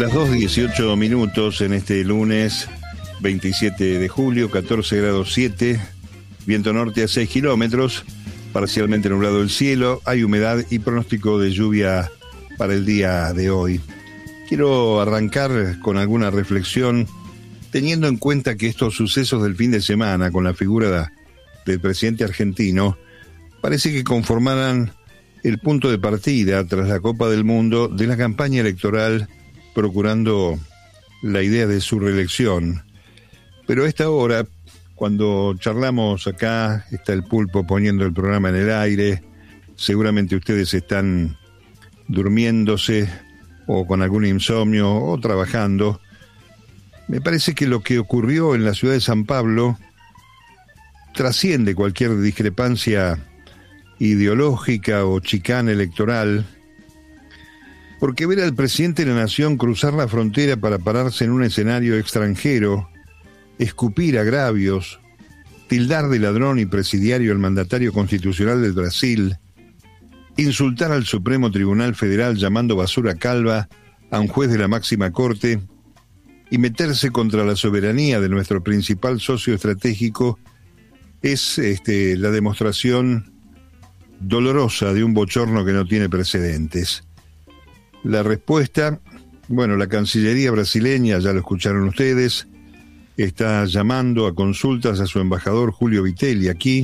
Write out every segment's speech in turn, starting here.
Las 2:18 en este lunes 27 de julio, 14 grados 7, viento norte a 6 kilómetros, parcialmente nublado el cielo, hay humedad y pronóstico de lluvia para el día de hoy. Quiero arrancar con alguna reflexión, teniendo en cuenta que estos sucesos del fin de semana con la figura del presidente argentino parece que conformaran el punto de partida tras la Copa del Mundo de la campaña electoral procurando la idea de su reelección. Pero a esta hora, cuando charlamos acá, está el Pulpo poniendo el programa en el aire, seguramente ustedes están durmiéndose o con algún insomnio o trabajando. Me parece que lo que ocurrió en la ciudad de San Pablo trasciende cualquier discrepancia ideológica o chicana electoral, porque ver al presidente de la Nación cruzar la frontera para pararse en un escenario extranjero, escupir agravios, tildar de ladrón y presidiario al mandatario constitucional del Brasil, insultar al Supremo Tribunal Federal llamando basura calva a un juez de la máxima corte y meterse contra la soberanía de nuestro principal socio estratégico es la demostración dolorosa de un bochorno que no tiene precedentes. La respuesta, bueno, la Cancillería brasileña, ya lo escucharon ustedes, está llamando a consultas a su embajador Julio Vitelli aquí,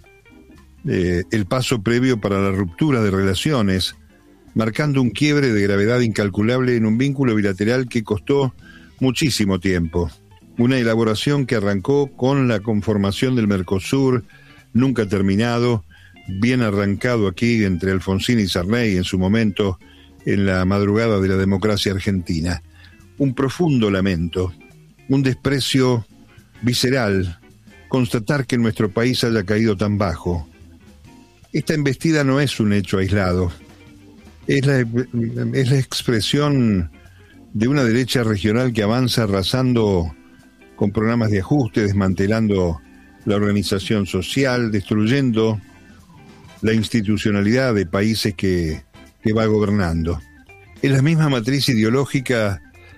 el paso previo para la ruptura de relaciones, marcando un quiebre de gravedad incalculable en un vínculo bilateral que costó muchísimo tiempo. Una elaboración que arrancó con la conformación del Mercosur, nunca terminado, bien arrancado aquí entre Alfonsín y Sarney en su momento, en la madrugada de la democracia argentina. Un profundo lamento, un desprecio visceral, constatar que nuestro país haya caído tan bajo. Esta embestida no es un hecho aislado, es la expresión de una derecha regional que avanza arrasando con programas de ajuste, desmantelando la organización social, destruyendo la institucionalidad de países que va gobernando. Es la misma matriz ideológica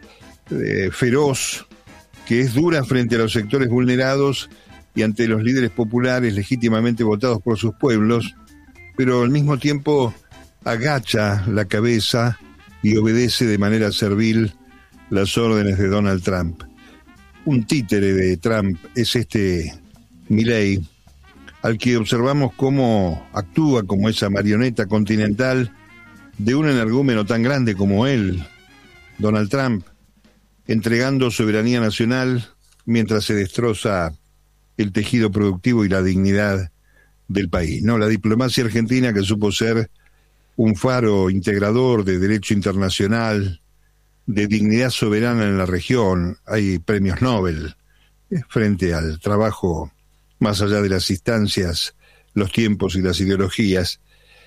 feroz, que es dura frente a los sectores vulnerados y ante los líderes populares legítimamente votados por sus pueblos, pero al mismo tiempo agacha la cabeza y obedece de manera servil las órdenes de Donald Trump. Un títere de Trump es Milei, al que observamos cómo actúa como esa marioneta continental de un energúmeno tan grande como él, Donald Trump, entregando soberanía nacional mientras se destroza el tejido productivo y la dignidad del país, ¿no? La diplomacia argentina, que supo ser un faro integrador de derecho internacional, de dignidad soberana en la región. Hay premios Nobel frente al trabajo más allá de las instancias, los tiempos y las ideologías.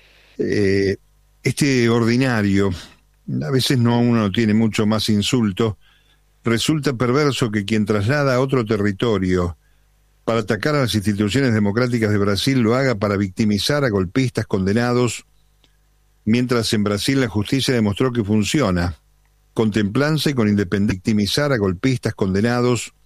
Este ordinario, a veces uno tiene mucho más insulto, resulta perverso que quien traslada a otro territorio para atacar a las instituciones democráticas de Brasil lo haga para victimizar a golpistas condenados, mientras en Brasil la justicia demostró que funciona, con templanza y con independencia, victimizar a golpistas condenados,